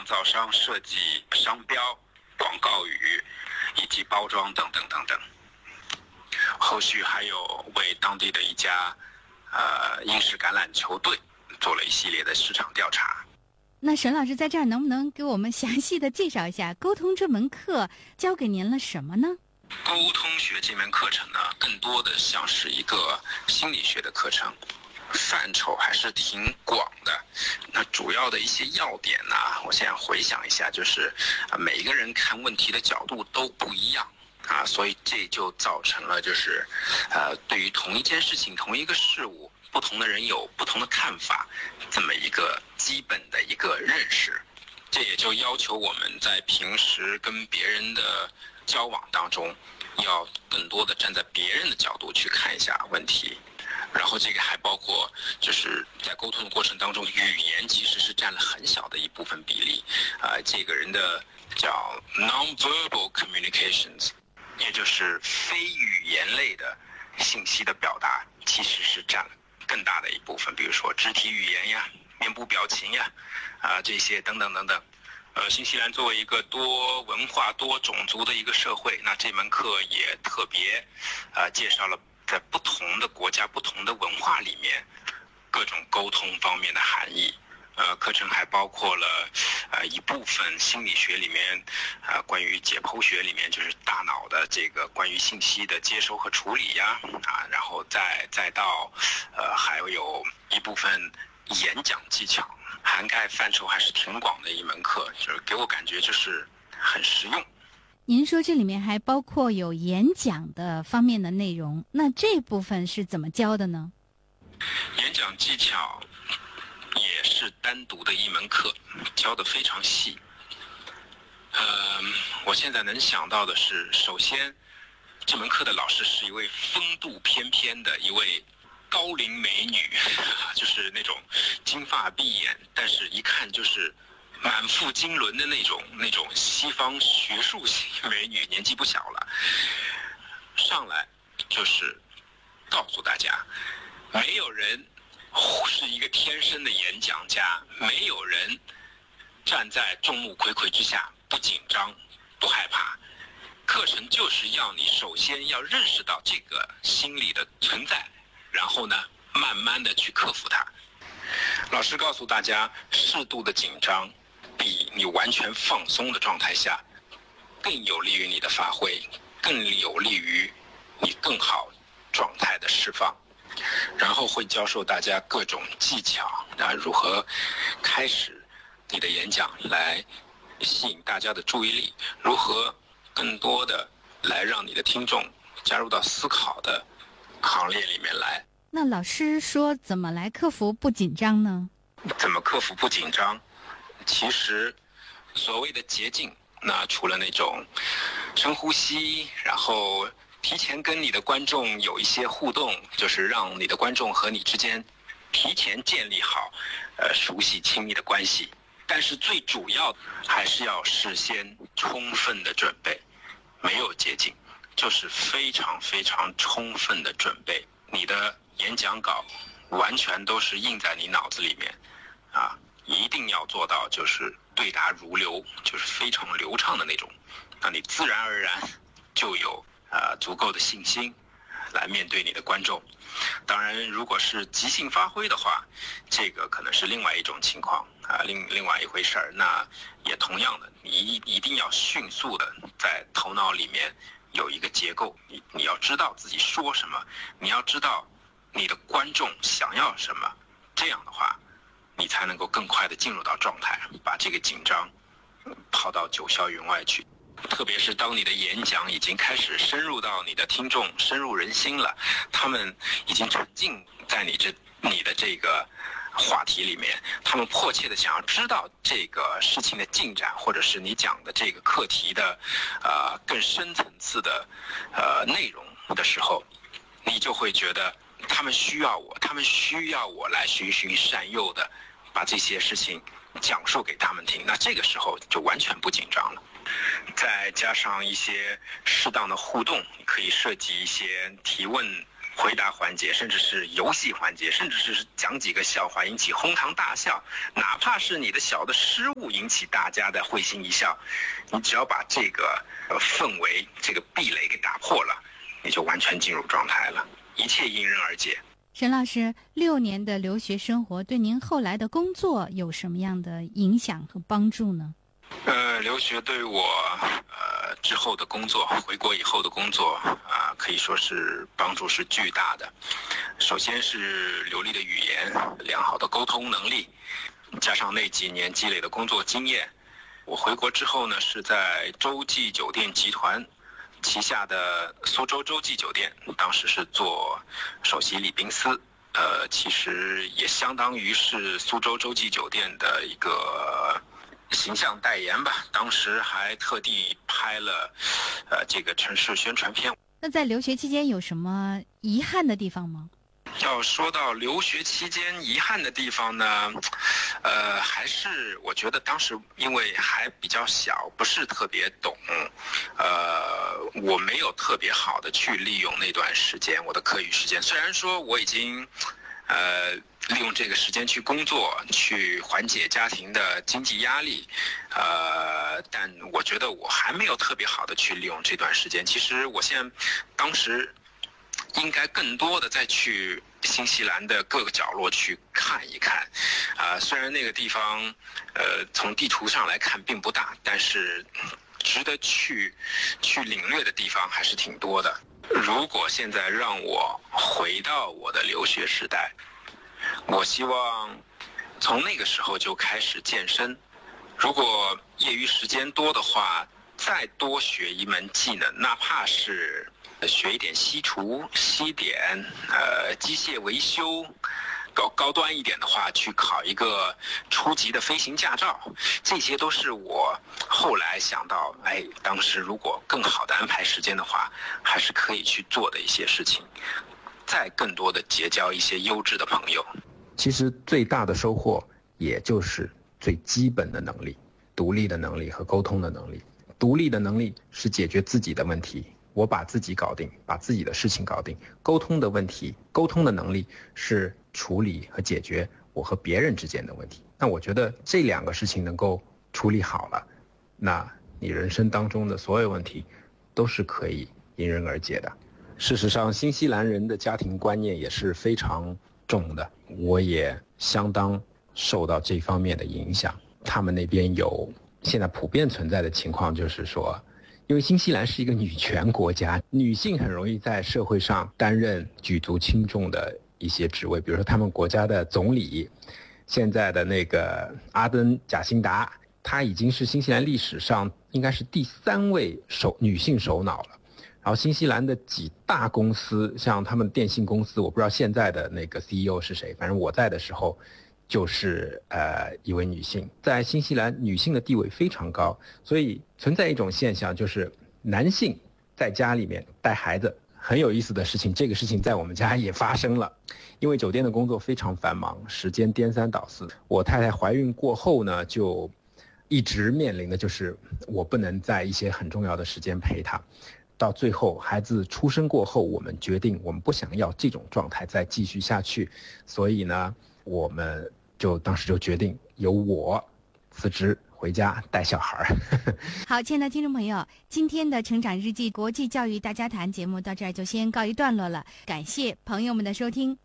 创造商设计商标、广告语以及包装等等等等。后续还有为当地的一家英式橄榄球队做了一系列的市场调查。 那沈老师在这儿能不能给我们详细的介绍一下沟通这门课教给您了什么呢？ 沟通学这门课程呢，更多的像是一个心理学的课程，范畴还是挺广的。那主要的一些要点呢，我现在回想一下，就是每一个人看问题的角度都不一样啊，所以这就造成了就是对于同一件事情、同一个事物，不同的人有不同的看法，这么一个基本的一个认识。这也就要求我们在平时跟别人的交往当中，要更多的站在别人的角度去看一下问题。然后这个还包括就是在沟通的过程当中，语言其实是占了很小的一部分比例。这个人的叫 non-verbal communications， 也就是非语言类的信息的表达，其实是占了更大的一部分。比如说肢体语言呀、面部表情呀，这些等等等等。新西兰作为一个多文化多种族的一个社会，那这门课也特别介绍了在不同的国家不同的文化里面各种沟通方面的含义。课程还包括了一部分心理学里面关于解剖学里面就是大脑的这个关于信息的接收和处理呀，然后再到还有一部分演讲技巧，涵盖范畴还是挺广的一门课，就是给我感觉就是很实用。 您说这里面还包括有演讲的方面的内容，那这部分是怎么教的呢？ 演讲技巧也是单独的一门课，教得非常细。我现在能想到的是，首先这门课的老师是一位风度翩翩的一位高龄美女，就是那种金发碧眼，但是一看就是满腹经纶的那种西方学术型美女，年纪不小了。上来就是告诉大家，没有人是一个天生的演讲家，没有人站在众目睽睽之下不紧张不害怕。课程就是要你首先要认识到这个心理的存在，然后呢慢慢的去克服它。老师告诉大家，适度的紧张比你完全放松的状态下更有利于你的发挥，更有利于你更好状态的释放。然后会教授大家各种技巧，如何开始你的演讲来吸引大家的注意力，如何更多的来让你的听众加入到思考的行列里面来。 那老师说怎么来克服不紧张呢？ 怎么克服不紧张？其实所谓的捷径，那除了那种深呼吸，然后提前跟你的观众有一些互动，就是让你的观众和你之间提前建立好熟悉亲密的关系。但是最主要的还是要事先充分的准备，没有捷径，就是非常非常充分的准备。你的演讲稿完全都是印在你脑子里面一定要做到就是对答如流，就是非常流畅的那种，那你自然而然就有足够的信心来面对你的观众。当然如果是即兴发挥的话，这个可能是另外一种情况另外一回事儿。那也同样的，你一定要迅速的在头脑里面有一个结构，你要知道自己说什么，你要知道你的观众想要什么，这样的话你才能够更快的进入到状态，把这个紧张抛到九霄云外去。特别是当你的演讲已经开始深入到你的听众，深入人心了，他们已经沉浸在你的这个话题里面，他们迫切的想要知道这个事情的进展，或者是你讲的这个课题的更深层次的内容的时候，你就会觉得他们需要我来循循善诱的把这些事情讲述给他们听，那这个时候就完全不紧张了。再加上一些适当的互动，你可以设计一些提问回答环节，甚至是游戏环节，甚至是讲几个笑话引起哄堂大笑，哪怕是你的小的失误引起大家的会心一笑，你只要把这个氛围这个壁垒给打破了，你就完全进入状态了，一切迎刃而解。 沈老师，6年的留学生活对您后来的工作有什么样的影响和帮助呢？ 留学对我之后的工作，回国以后的工作可以说是帮助是巨大的。首先是流利的语言，良好的沟通能力，加上那几年积累的工作经验。我回国之后呢，是在洲际酒店集团旗下的苏州洲际酒店，当时是做首席礼宾司，其实也相当于是苏州洲际酒店的一个形象代言吧。当时还特地拍了这个城市宣传片。 那在留学期间有什么遗憾的地方吗？ 要说到留学期间遗憾的地方呢，还是我觉得当时因为还比较小，不是特别懂，我没有特别好的去利用那段时间，我的课余时间。虽然说我已经利用这个时间去工作，去缓解家庭的经济压力，但我觉得我还没有特别好的去利用这段时间。其实我当时应该更多的再去新西兰的各个角落去看一看，虽然那个地方从地图上来看并不大，但是值得去领略的地方还是挺多的。如果现在让我回到我的留学时代，我希望从那个时候就开始健身，如果业余时间多的话，再多学一门技能，哪怕是学一点西厨、西点，机械维修，高端一点的话，去考一个初级的飞行驾照，这些都是我后来想到，当时如果更好的安排时间的话，还是可以去做的一些事情，再更多的结交一些优质的朋友。 其实最大的收获，也就是最基本的能力，独立的能力和沟通的能力。独立的能力是解决自己的问题，我把自己搞定，把自己的事情搞定。沟通的问题，沟通的能力是处理和解决我和别人之间的问题。那我觉得这2个事情能够处理好了，那你人生当中的所有问题都是可以迎刃而解的。事实上，新西兰人的家庭观念也是非常重的，我也相当受到这方面的影响。他们那边有现在普遍存在的情况，就是说因为新西兰是一个女权国家，女性很容易在社会上担任举足轻重的一些职位，比如说他们国家的总理，现在的那个阿登贾辛达，她已经是新西兰历史上应该是第3位女性首脑了。然后新西兰的几大公司，像他们电信公司，我不知道现在的那个 CEO 是谁，反正我在的时候就是一位女性。在新西兰女性的地位非常高，所以存在一种现象，就是男性在家里面带孩子。很有意思的事情，这个事情在我们家也发生了。因为酒店的工作非常繁忙，时间颠三倒四，我太太怀孕过后呢，就一直面临的就是我不能在一些很重要的时间陪她。到最后孩子出生过后，我们决定我们不想要这种状态再继续下去，所以呢我们当时就决定由我辞职回家带小孩。 好，亲爱的听众朋友，今天的成长日记国际教育大家谈节目到这儿就先告一段落了，感谢朋友们的收听。